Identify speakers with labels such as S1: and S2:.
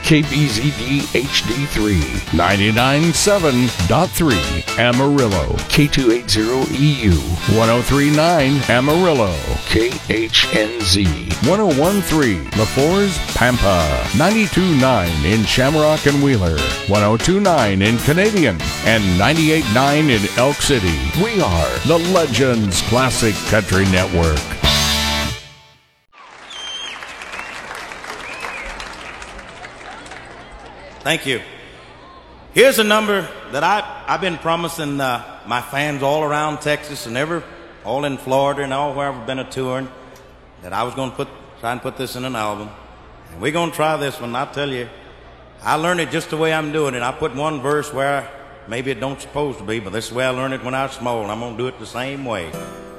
S1: KBZD HD3, 99.7.3 Amarillo, K280EU, 103.9 Amarillo, KHNZ, 101.3 La Force, Pampa, 92.9 in Shamrock and Wheeler, 102.9 in Canadian, and 98.9 in Elk City. We are the Legends Classic Country Network.
S2: Thank you. Here's a number that I've been promising my fans all around Texas and all in Florida and all where I've been touring, that I was going to try and put this in an album. And we're going to try this one. I'll tell you, I learned it just the way I'm doing it. I put one verse where maybe it don't supposed to be, but this is the way I learned it when I was small, and I'm going to do it the same way.